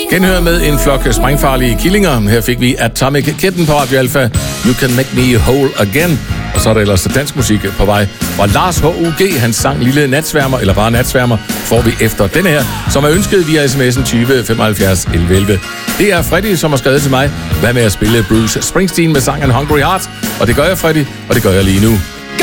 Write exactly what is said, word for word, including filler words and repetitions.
Genhør med en flok sprængfarlige killinger. Her fik vi Atomic Kitten på Radio Alpha. You Can Make Me Whole Again. Og så er der ellers dansk musik på vej. Og Lars H U G, hans sang Lille Natsværmer, eller bare Natsværmer, får vi efter denne her, som er ønsket via sms'en tyve femoghalvfjerds elleve elleve. Det er Freddy, som har skrevet til mig. Hvad med at spille Bruce Springsteen med sangen Hungry Heart? Og det gør jeg, Freddy, og det gør jeg lige nu.